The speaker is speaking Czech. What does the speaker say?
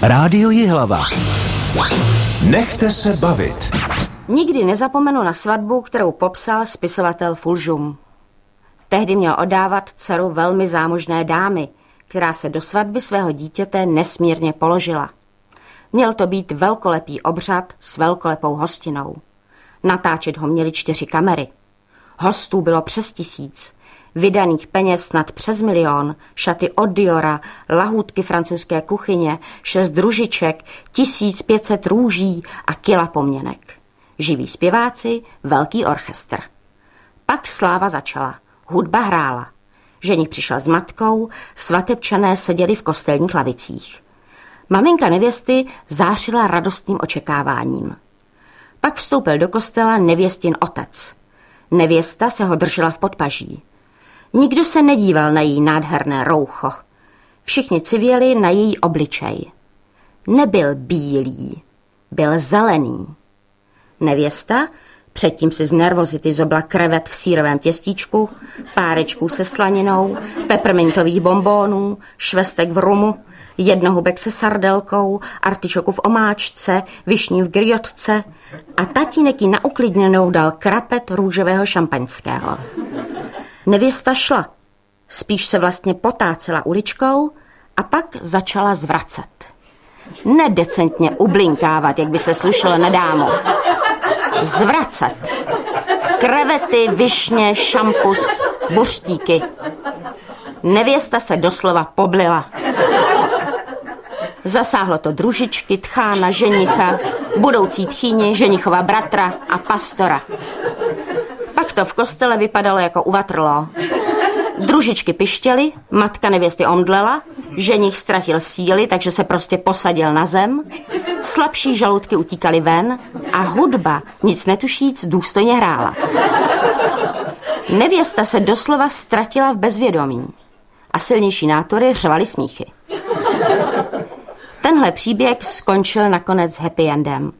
Rádio Jihlava. Nechte se bavit. Nikdy nezapomenu na svatbu, kterou popsal spisovatel Fulžum. Tehdy měl oddávat dceru velmi zámožné dámy, která se do svatby svého dítěte nesmírně položila. Měl to být velkolepý obřad s velkolepou hostinou. Natáčet ho měly 4 kamery. Hostů bylo přes 1000. Vydaných peněz snad přes 1 000 000, šaty od Diora, lahůdky francouzské kuchyně, 6 družiček, 1500 růží a kila poměnek. Živí zpěváci, velký orchestr. Pak sláva začala, hudba hrála. Ženich přišel s matkou, svatebčané seděli v kostelních lavicích. Maminka nevěsty zářila radostným očekáváním. Pak vstoupil do kostela nevěstin otec. Nevěsta se ho držela v podpaží. Nikdo se nedíval na její nádherné roucho. Všichni civěli na její obličej. Nebyl bílý, byl zelený. Nevěsta předtím si z nervozity zobla krevet v sýrovém těstíčku, párečků se slaninou, peppermintových bonbónů, švestek v rumu, jednohubek se sardelkou, artičoku v omáčce, višní v griotce a tatínek jí na uklidněnou dal krapet růžového šampaňského. Nevěsta šla, spíš se vlastně potácela uličkou a pak začala zvracet. Nedecentně ublinkávat, jak by se slušelo na dámu. Zvracet. Krevety, višně, šampus, buřtíky. Nevěsta se doslova poblila. Zasáhlo to družičky, tchána, ženicha, budoucí tchýni, ženichova bratra a pastora. Pak to v kostele vypadalo jako u Waterloo. Družičky pištěly, matka nevěsty omdlela, ženich ztratil síly, takže se prostě posadil na zem, slabší žaludky utíkaly ven a hudba, nic netušíc, důstojně hrála. Nevěsta se doslova ztratila v bezvědomí a silnější nátory řvaly smíchy. Tenhle příběh skončil nakonec happy endem.